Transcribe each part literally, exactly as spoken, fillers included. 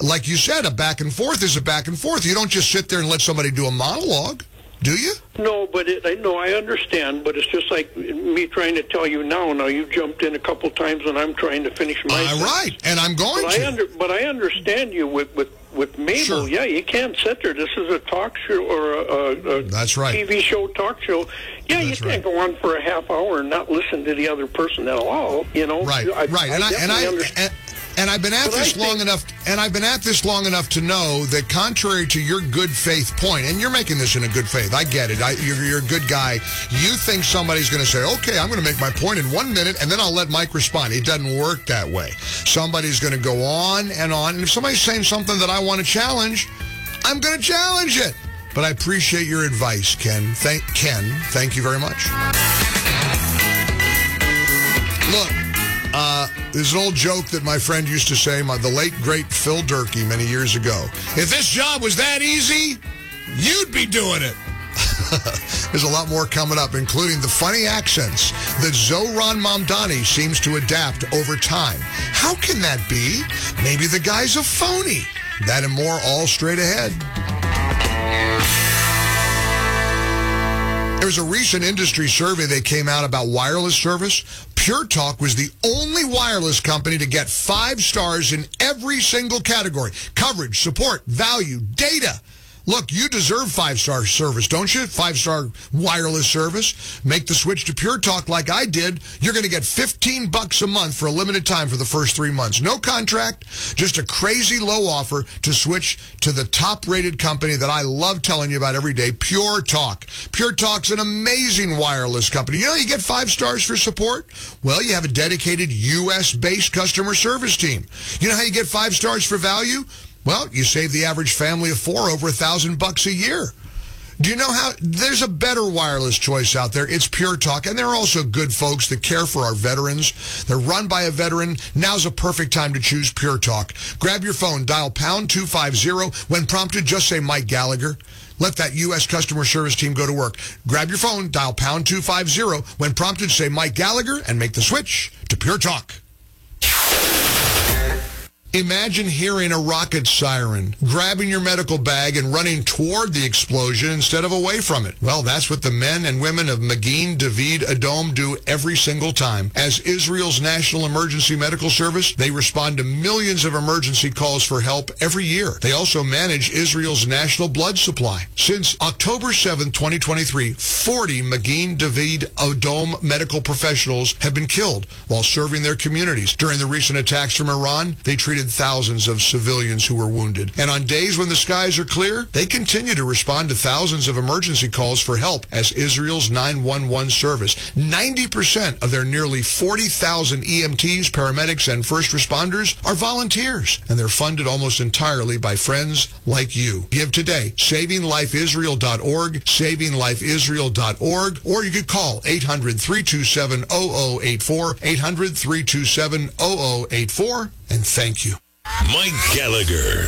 like you said, a back and forth is a back and forth. You don't just sit there and let somebody do a monologue, do you? No, but it, I no, I understand. But it's just like me trying to tell you now. Now you jumped in a couple times, and I'm trying to finish my. All uh, right, and I'm going but to. I under, but I understand you with with with Mabel. Sure. Yeah, you can't sit there. This is a talk show or a, a, a That's right. T V show, talk show. Yeah, That's you can't right. go on for a half hour and not listen to the other person at all. You know. Right, I, right, I and I and I. understand. And, And I've been at But this I long think- enough, and I've been at this long enough to know that, contrary to your good faith point, and you're making this in a good faith, I get it. I, you're, you're a good guy. You think somebody's going to say, "Okay, I'm going to make my point in one minute, and then I'll let Mike respond." It doesn't work that way. Somebody's going to go on and on, and if somebody's saying something that I want to challenge, I'm going to challenge it. But I appreciate your advice, Ken. Thank Ken. Thank you very much. Look. Uh, there's an old joke that my friend used to say, my, the late, great Phil Durkee many years ago. If this job was that easy, you'd be doing it. There's a lot more coming up, including the funny accents that Zohran Mamdani seems to adapt over time. How can that be? Maybe the guy's a phony. That and more all straight ahead. There was a recent industry survey that came out about wireless service. Pure Talk was the only wireless company to get five stars in every single category. Coverage, support, value, data. Look, you deserve five-star service, don't you? Five-star wireless service. Make the switch to Pure Talk like I did. You're going to get fifteen bucks a month for a limited time for the first three months. No contract, just a crazy low offer to switch to the top-rated company that I love telling you about every day, Pure Talk. Pure Talk's an amazing wireless company. You know you get five stars for support? Well, you have a dedicated U S-based customer service team. You know how you get five stars for value? Well, you save the average family of four over a thousand bucks a year. Do you know how there's a better wireless choice out there? It's Pure Talk, and there are also good folks that care for our veterans. They're run by a veteran. Now's a perfect time to choose Pure Talk. Grab your phone, dial pound two fifty. When prompted, just say Mike Gallagher. Let that U S customer service team go to work. Grab your phone, dial pound two fifty. When prompted, say Mike Gallagher, and make the switch to Pure Talk. Imagine hearing a rocket siren, grabbing your medical bag and running toward the explosion instead of away from it. Well, that's what the men and women of Magen David Adom do every single time. As Israel's National Emergency Medical Service, they respond to millions of emergency calls for help every year. They also manage Israel's national blood supply. Since October seventh, twenty twenty-three, forty Magen David Adom medical professionals have been killed while serving their communities. During the recent attacks from Iran, they treated thousands of civilians who were wounded. And on days when the skies are clear, they continue to respond to thousands of emergency calls for help as Israel's nine one one service. ninety percent of their nearly forty thousand E M Ts, paramedics, and first responders are volunteers, and they're funded almost entirely by friends like you. Give today. saving life israel dot org, saving life israel dot org, or you could call eight hundred, three two seven, zero zero eight four, eight hundred, three two seven, zero zero eight four, and thank you. Mike Gallagher.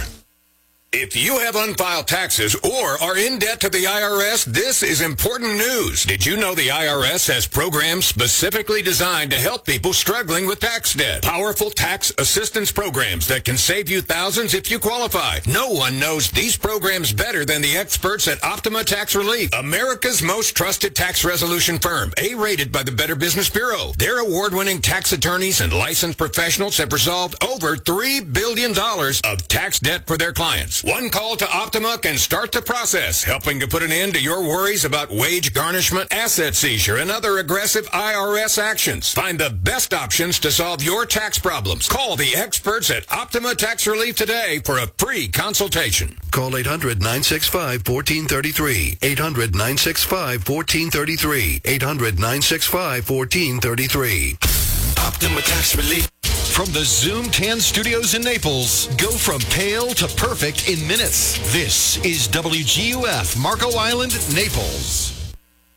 If you have unfiled taxes or are in debt to the I R S, this is important news. Did you know the I R S has programs specifically designed to help people struggling with tax debt? Powerful tax assistance programs that can save you thousands if you qualify. No one knows these programs better than the experts at Optima Tax Relief, America's most trusted tax resolution firm, A-rated by the Better Business Bureau. Their award-winning tax attorneys and licensed professionals have resolved over three billion dollars of tax debt for their clients. One call to Optima can start the process, helping to put an end to your worries about wage garnishment, asset seizure, and other aggressive I R S actions. Find the best options to solve your tax problems. Call the experts at Optima Tax Relief today for a free consultation. Call eight hundred, nine six five, one four three three. eight hundred, nine six five, one four three three. eight hundred, nine six five, one four three three. Optima Tax Relief. From the Zoom ten studios in Naples, go from pale to perfect in minutes. This is W G U F, Marco Island, Naples.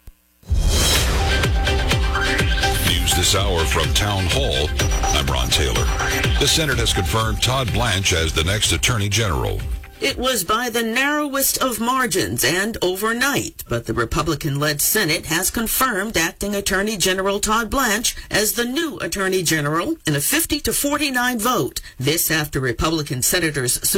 News this hour from Town Hall. I'm Ron Taylor. The Senate has confirmed Todd Blanche as the next Attorney General. It was by the narrowest of margins and overnight, but the Republican-led Senate has confirmed Acting Attorney General Todd Blanche as the new Attorney General in a fifty to forty-nine vote. This after Republican Senators